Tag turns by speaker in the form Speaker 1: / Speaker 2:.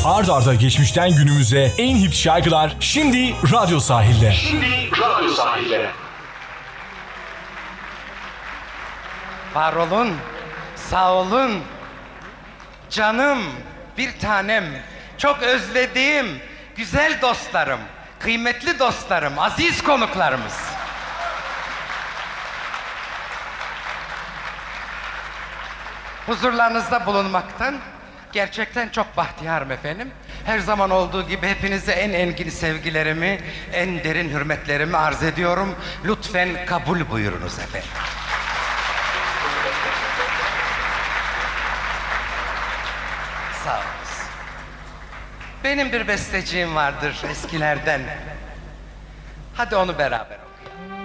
Speaker 1: Ard arda geçmişten günümüze en hit şarkılar şimdi Radyo Sahil'de.
Speaker 2: Var olun, sağ olun. Canım, bir tanem, çok özlediğim güzel dostlarım, kıymetli dostlarım, aziz konuklarımız. Huzurlarınızda bulunmaktan gerçekten çok bahtiyarım efendim. Her zaman olduğu gibi hepinize en engin sevgilerimi, en derin hürmetlerimi arz ediyorum. Lütfen kabul buyurunuz efendim. Sağ olun. Benim bir besteciğim vardır eskilerden. Hadi onu beraber okuyalım.